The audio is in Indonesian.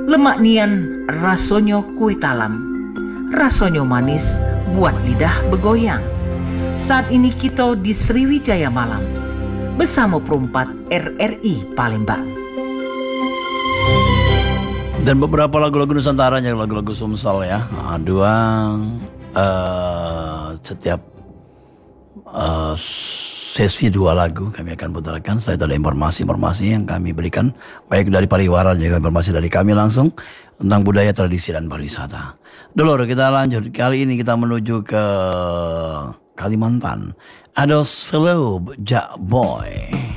Lemak nian rasonyo kue talam, rasonyo manis buat lidah begoyang. Saat ini kita di Sriwijaya Malam bersama perempat RRI Palembang. Dan beberapa lagu-lagu Nusantara, lagu-lagu Sumsel ya. Setiap sesi 2 lagu kami akan putarkan. Setelah itu ada informasi-informasi yang kami berikan, baik dari pariwara juga informasi dari kami langsung tentang budaya, tradisi, dan pariwisata. Dulur, kita lanjut. Kali ini kita menuju ke Kalimantan. Ada Slow Jak Boy.